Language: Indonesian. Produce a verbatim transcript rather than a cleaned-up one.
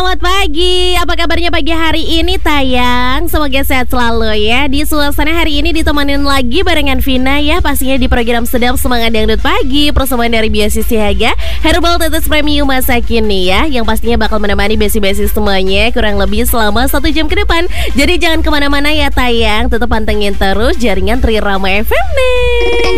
selamat pagi. Apa kabarnya pagi hari ini Tayang? Semoga sehat selalu ya. Di suasana hari ini ditemenin lagi barengan Vina ya. Pastinya di program Sedap Semangat Dangdut Pagi, persembahan dari Biasi Siaga, Herbal Tetes Premium masa kini ya, yang pastinya bakal menemani besi-besi semuanya kurang lebih selama satu jam ke depan. Jadi jangan kemana-mana ya Tayang, tetap pantengin terus jaringan Trirama F M nih.